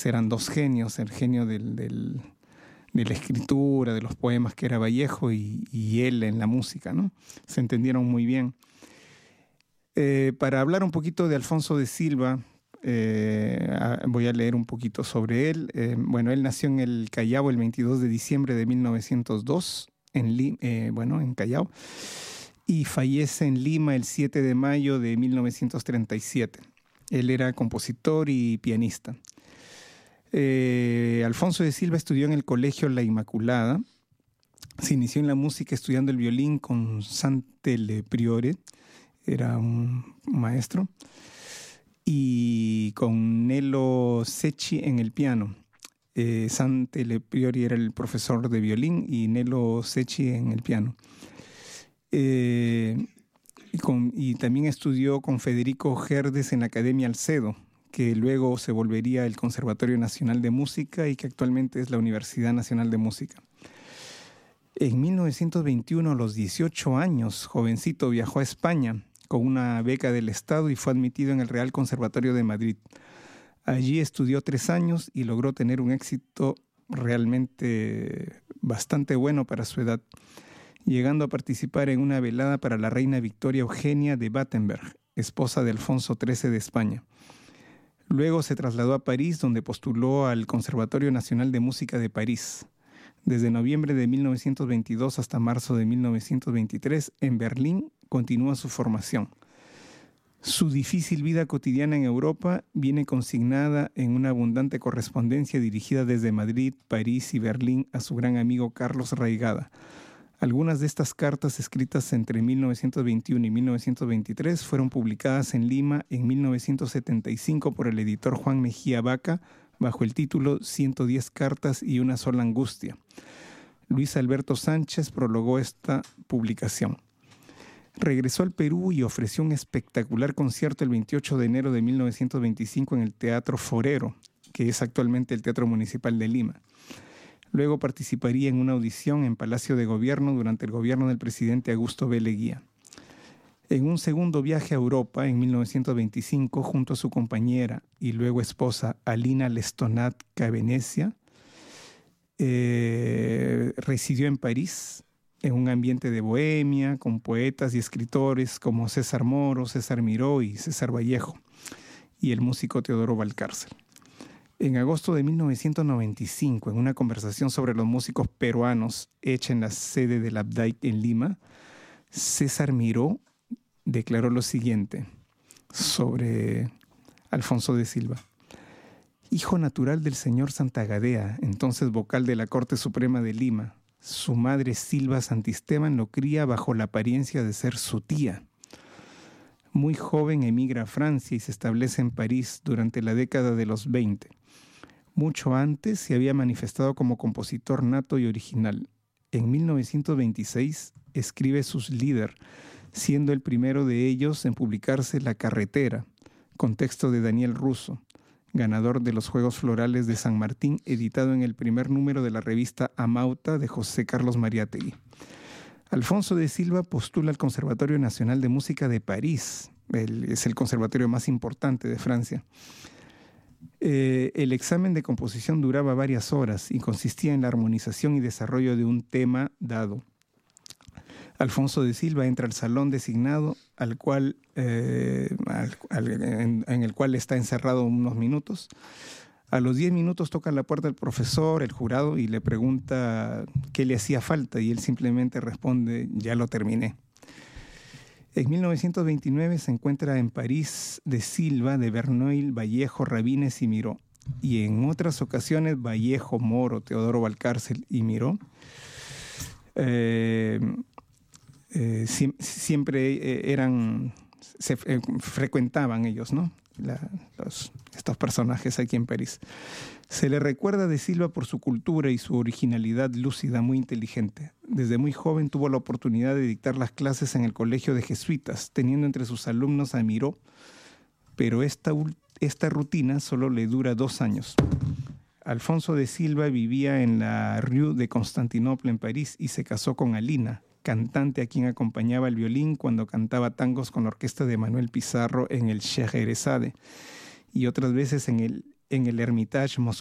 eran dos genios, el genio de la escritura, de los poemas, que era Vallejo, y él en la música, ¿no? Se entendieron muy bien. Para hablar un poquito de Alfonso de Silva, voy a leer un poquito sobre él. Él nació en el Callao el 22 de diciembre de 1902, en Callao, y fallece en Lima el 7 de mayo de 1937. Él era compositor y pianista. Alfonso de Silva estudió en el Colegio La Inmaculada. Se inició en la música estudiando el violín con Sant'Ele Priore, era un maestro, y con Nello Secchi en el piano. Sant'Ele Priore era el profesor de violín y Nello Secchi en el piano. Y también estudió con Federico Gerdes en la Academia Alcedo, que luego se volvería el Conservatorio Nacional de Música y que actualmente es la Universidad Nacional de Música. En 1921, a los 18 años, jovencito, viajó a España con una beca del Estado y fue admitido en el Real Conservatorio de Madrid. Allí estudió 3 años y logró tener un éxito realmente bastante bueno para su edad, llegando a participar en una velada para la reina Victoria Eugenia de Battenberg, esposa de Alfonso XIII de España. Luego se trasladó a París, donde postuló al Conservatorio Nacional de Música de París. Desde noviembre de 1922 hasta marzo de 1923, en Berlín, continúa su formación. Su difícil vida cotidiana en Europa viene consignada en una abundante correspondencia dirigida desde Madrid, París y Berlín a su gran amigo Carlos Raigada. Algunas de estas cartas, escritas entre 1921 y 1923, fueron publicadas en Lima en 1975 por el editor Juan Mejía Vaca bajo el título 110 cartas y una sola angustia. Luis Alberto Sánchez prologó esta publicación. Regresó al Perú y ofreció un espectacular concierto el 28 de enero de 1925 en el Teatro Forero, que es actualmente el Teatro Municipal de Lima. Luego participaría en una audición en Palacio de Gobierno durante el gobierno del presidente Augusto B. Leguía. En un segundo viaje a Europa, en 1925, junto a su compañera y luego esposa Alina Lestonat Cavenecia, residió en París, en un ambiente de bohemia, con poetas y escritores como César Moro, César Miró y César Vallejo, y el músico Teodoro Valcárcel. En agosto de 1995, en una conversación sobre los músicos peruanos hecha en la sede del Abdai en Lima, César Miró declaró lo siguiente sobre Alfonso de Silva. Hijo natural del señor Santa Gadea, entonces vocal de la Corte Suprema de Lima, su madre Silva Santisteban lo cría bajo la apariencia de ser su tía. Muy joven emigra a Francia y se establece en París durante la década de los 20. Mucho antes se había manifestado como compositor nato y original. En 1926 escribe sus Lieder, siendo el primero de ellos en publicarse La Carretera, con texto de Daniel Russo, ganador de los Juegos Florales de San Martín, editado en el primer número de la revista Amauta de José Carlos Mariátegui. Alfonso de Silva postula al Conservatorio Nacional de Música de París, es el conservatorio más importante de Francia. El examen de composición duraba varias horas y consistía en la armonización y desarrollo de un tema dado. Alfonso de Silva entra al salón designado, en el cual está encerrado unos minutos. A los 10 minutos toca la puerta el profesor, el jurado, y le pregunta qué le hacía falta, y él simplemente responde: ya lo terminé. En 1929 se encuentra en París de Silva, de Verneuil, Vallejo, Rabines y Miró. Y en otras ocasiones Vallejo, Moro, Teodoro Valcárcel y Miró frecuentaban ellos, ¿no? Estos personajes aquí en París. Se le recuerda de Silva por su cultura y su originalidad lúcida, muy inteligente. Desde muy joven tuvo la oportunidad de dictar las clases en el colegio de jesuitas, teniendo entre sus alumnos a Miró, pero esta rutina solo le dura 2 años. Alfonso de Silva vivía en la Rue de Constantinopla en París y se casó con Alina, cantante a quien acompañaba el violín cuando cantaba tangos con la orquesta de Manuel Pizarro en el Scheherazade y otras veces en el en el Hermitage